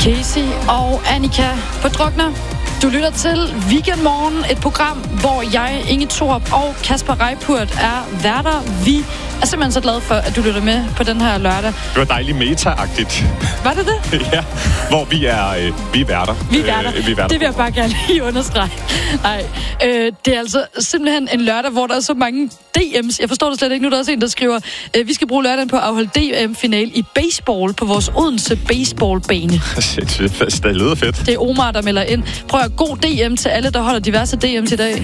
Casey og Annika på Drukner. Du lytter til Weekendmorgen, et program, hvor jeg, Inge Thorup og Kasper Reippurt er værter. Vi er simpelthen så glade for, at du lytter med på den her lørdag. Det var dejligt meta-agtigt. Var det det? Ja, hvor vi er værter. Vi er værter. Det vil jeg bare gerne lige understrege. Nej, det er altså simpelthen en lørdag, hvor der er så mange DM's. Jeg forstår det slet ikke. Nu er der også en, der skriver, vi skal bruge lørdagen på at afholde DM-final i baseball på vores Odense baseballbane. Det lyder fedt. Det er Omar, der melder ind. Prøv at god DM til alle, der holder diverse DM's i dag.